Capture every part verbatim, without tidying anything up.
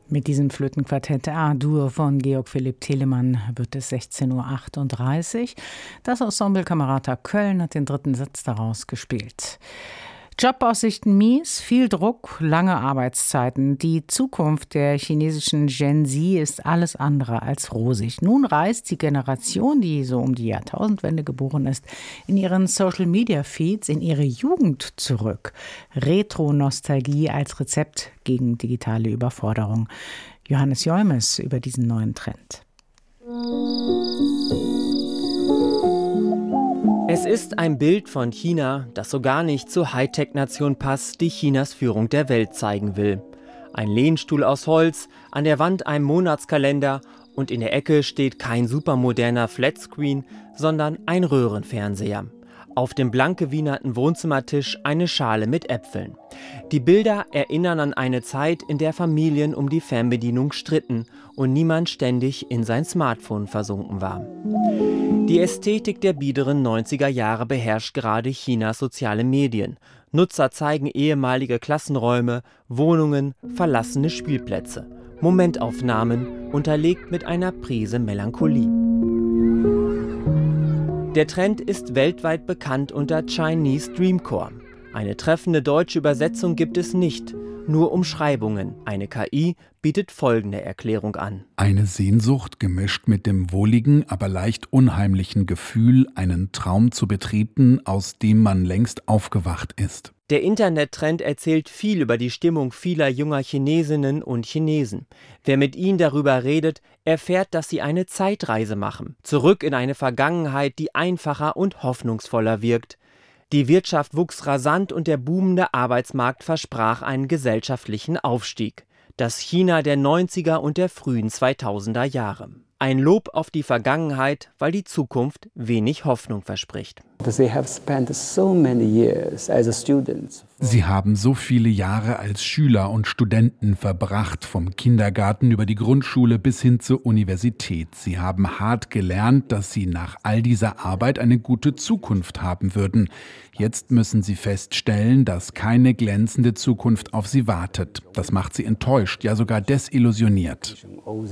Mit diesem Flötenquartett A-Dur von Georg Philipp Telemann wird es sechzehn Uhr achtunddreißig. Das Ensemble Camerata Köln hat den dritten Satz daraus gespielt. Jobaussichten mies, viel Druck, lange Arbeitszeiten. Die Zukunft der chinesischen Gen Z ist alles andere als rosig. Nun reist die Generation, die so um die Jahrtausendwende geboren ist, in ihren Social-Media-Feeds in ihre Jugend zurück. Retro-Nostalgie als Rezept gegen digitale Überforderung. Johannes Joimes über diesen neuen Trend. Es ist ein Bild von China, das so gar nicht zur Hightech-Nation passt, die Chinas Führung der Welt zeigen will. Ein Lehnstuhl aus Holz, an der Wand ein Monatskalender und in der Ecke steht kein supermoderner Flatscreen, sondern ein Röhrenfernseher. Auf dem blank gewienerten Wohnzimmertisch eine Schale mit Äpfeln. Die Bilder erinnern an eine Zeit, in der Familien um die Fernbedienung stritten und niemand ständig in sein Smartphone versunken war. Die Ästhetik der biederen neunziger Jahre beherrscht gerade Chinas soziale Medien. Nutzer zeigen ehemalige Klassenräume, Wohnungen, verlassene Spielplätze. Momentaufnahmen, unterlegt mit einer Prise Melancholie. Der Trend ist weltweit bekannt unter Chinese Dreamcore. Eine treffende deutsche Übersetzung gibt es nicht, nur Umschreibungen. Eine K I bietet folgende Erklärung an. Eine Sehnsucht gemischt mit dem wohligen, aber leicht unheimlichen Gefühl, einen Traum zu betreten, aus dem man längst aufgewacht ist. Der Internettrend erzählt viel über die Stimmung vieler junger Chinesinnen und Chinesen. Wer mit ihnen darüber redet, erfährt, dass sie eine Zeitreise machen. Zurück in eine Vergangenheit, die einfacher und hoffnungsvoller wirkt. Die Wirtschaft wuchs rasant und der boomende Arbeitsmarkt versprach einen gesellschaftlichen Aufstieg. Das China der neunziger und der frühen zweitausender Jahre. Ein Lob auf die Vergangenheit, weil die Zukunft wenig Hoffnung verspricht. Sie haben so viele Jahre als Schüler und Studenten verbracht, vom Kindergarten über die Grundschule bis hin zur Universität. Sie haben hart gelernt, dass sie nach all dieser Arbeit eine gute Zukunft haben würden. Jetzt müssen sie feststellen, dass keine glänzende Zukunft auf sie wartet. Das macht sie enttäuscht, ja sogar desillusioniert.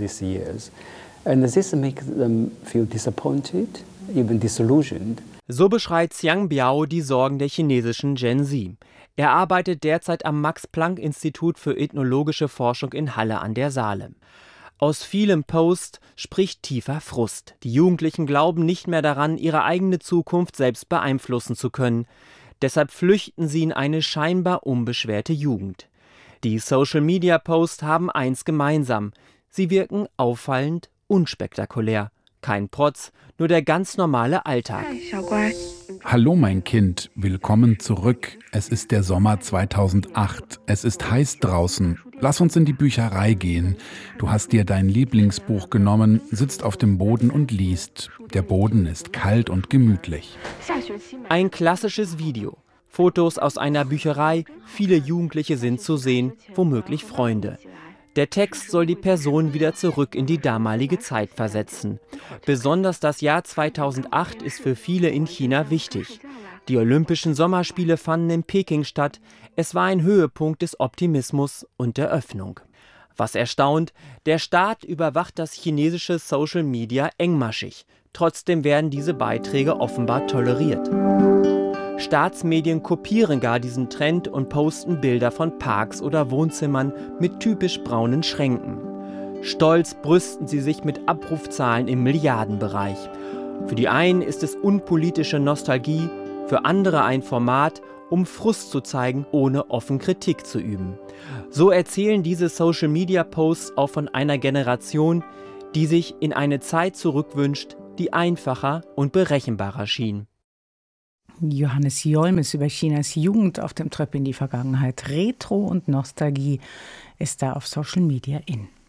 And this makes them feel disappointed, even disillusioned. So beschreibt Xiang Biao die Sorgen der chinesischen Gen Z. Er arbeitet derzeit am Max-Planck-Institut für ethnologische Forschung in Halle an der Saale. Aus vielem Post spricht tiefer Frust. Die Jugendlichen glauben nicht mehr daran, ihre eigene Zukunft selbst beeinflussen zu können. Deshalb flüchten sie in eine scheinbar unbeschwerte Jugend. Die Social-Media-Posts haben eins gemeinsam. Sie wirken auffallend unspektakulär. Kein Protz, nur der ganz normale Alltag. Hallo mein Kind, willkommen zurück. Es ist der Sommer zweitausendacht. Es ist heiß draußen. Lass uns in die Bücherei gehen. Du hast dir dein Lieblingsbuch genommen, sitzt auf dem Boden und liest. Der Boden ist kalt und gemütlich. Ein klassisches Video. Fotos aus einer Bücherei, viele Jugendliche sind zu sehen, womöglich Freunde. Der Text soll die Person wieder zurück in die damalige Zeit versetzen. Besonders das Jahr zweitausendacht ist für viele in China wichtig. Die Olympischen Sommerspiele fanden in Peking statt. Es war ein Höhepunkt des Optimismus und der Öffnung. Was erstaunt, der Staat überwacht das chinesische Social Media engmaschig. Trotzdem werden diese Beiträge offenbar toleriert. Staatsmedien kopieren gar diesen Trend und posten Bilder von Parks oder Wohnzimmern mit typisch braunen Schränken. Stolz brüsten sie sich mit Abrufzahlen im Milliardenbereich. Für die einen ist es unpolitische Nostalgie, für andere ein Format, um Frust zu zeigen, ohne offen Kritik zu üben. So erzählen diese Social-Media-Posts auch von einer Generation, die sich in eine Zeit zurückwünscht, die einfacher und berechenbarer schien. Johannes Joimes über Chinas Jugend auf dem Trip in die Vergangenheit. Retro und Nostalgie ist da auf Social Media in.